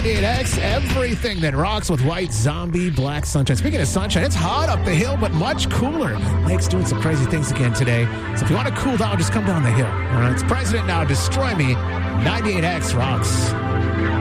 98X, everything that rocks with White Zombie, Black Sunshine. Speaking of sunshine, it's hot up the hill, but much cooler. Lake's doing some crazy things again today. So if you want to cool down, just come down the hill. All right, it's President Now, Destroy Me. 98X rocks.